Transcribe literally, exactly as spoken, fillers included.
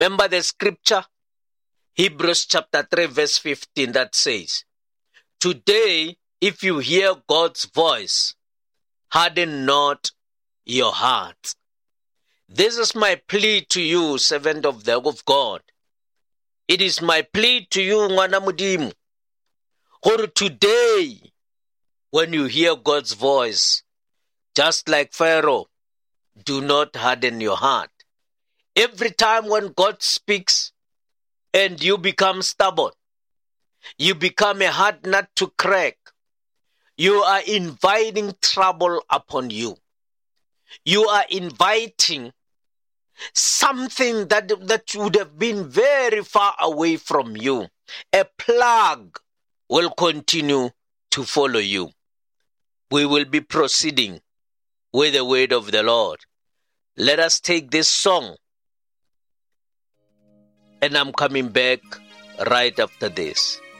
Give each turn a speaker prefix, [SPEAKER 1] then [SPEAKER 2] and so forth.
[SPEAKER 1] Remember the scripture? Hebrews chapter three verse fifteen that says, today, if you hear God's voice, harden not your heart. This is my plea to you, servant of the of God. It is my plea to you, Ngwana Mudimu. Or today, when you hear God's voice, just like Pharaoh, do not harden your heart. Every time when God speaks and you become stubborn, you become a hard nut to crack, you are inviting trouble upon you. You are inviting something that, that would have been very far away from you. A plague will continue to follow you. We will be proceeding with the word of the Lord. Let us take this song, and I'm coming back right after this.